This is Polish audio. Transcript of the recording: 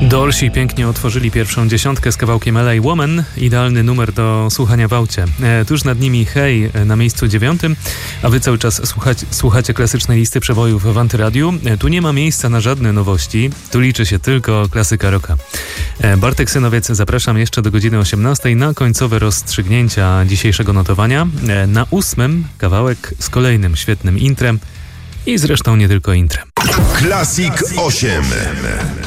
Dorsi pięknie otworzyli pierwszą dziesiątkę z kawałkiem LA Woman. Idealny numer do słuchania w aucie. Tuż nad nimi Hej na miejscu 9, a wy cały czas słuchacie klasycznej listy przebojów w Antyradiu. Tu nie ma miejsca na żadne nowości, tu liczy się tylko klasyka rocka. Bartek Synowiec, zapraszam jeszcze do godziny 18 na końcowe rozstrzygnięcia dzisiejszego notowania. Na 8 kawałek z kolejnym świetnym intrem i zresztą nie tylko intrem. Classic 8.